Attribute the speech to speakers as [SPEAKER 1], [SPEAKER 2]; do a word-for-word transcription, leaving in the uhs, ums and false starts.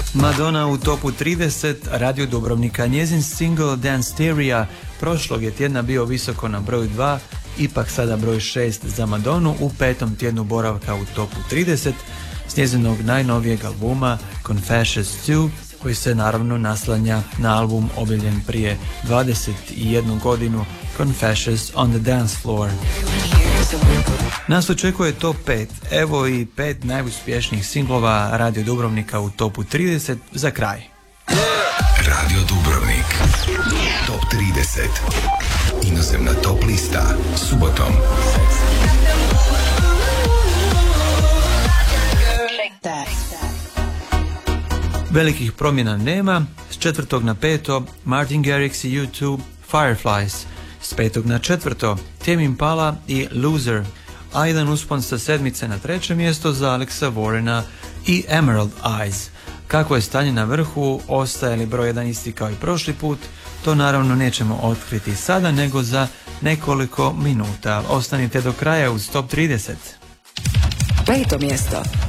[SPEAKER 1] Madonna u topu trideset Radio Dubrovnika. Njezin single Danceteria prošlog je tjedna bio visoko na broju dva, ipak sada broj šest za Madonu u petom tjednu boravka u topu trideset s njezinog najnovijeg albuma Confessions dva, koji se naravno naslanja na album objavljen prije dvadeset jednu godinu, Confessions on the Dance Floor. Nas očekuje top pet, evo i pet najuspješnijih singlova Radio Dubrovnika u topu trideset za kraj.
[SPEAKER 2] Radio Dubrovnik, top trideset, inozemna top lista, subotom.
[SPEAKER 1] Velikih promjena nema, s četvrtog na peto Martin Garrix i U dva Fireflies, s petog na četvrto Tame Impala i Loser, a jedan uspon sa sedmice na treće mjesto za Alexa Warrena i Emerald Eyes. Kako je stanje na vrhu, ostaje li broj jedan isti kao i prošli put, to naravno nećemo otkriti sada nego za nekoliko minuta. Ostanite do kraja uz top trideset.
[SPEAKER 3] Peto mjesto.